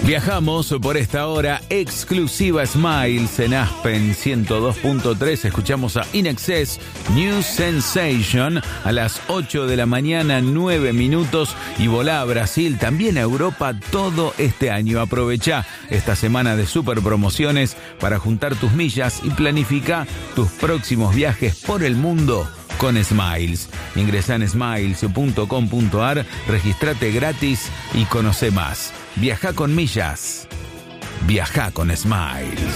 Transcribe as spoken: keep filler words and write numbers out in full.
Viajamos por esta hora exclusiva Smiles en Aspen ciento dos punto tres. Escuchamos a In Excess, New Sensation a las ocho de la mañana, nueve minutos. Y volá a Brasil, también a Europa todo este año. Aprovecha esta semana de super promociones para juntar tus millas y planifica tus próximos viajes por el mundo con Smiles. Ingresá en smiles punto com punto ar, registrate gratis y conoce más. Viajá con millas. Viajá con Smiles.